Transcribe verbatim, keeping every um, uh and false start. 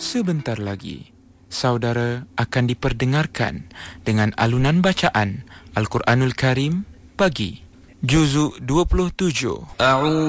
Sebentar lagi, saudara akan diperdengarkan dengan alunan bacaan Al-Quranul Karim pagi, juzuk dua puluh tujuh.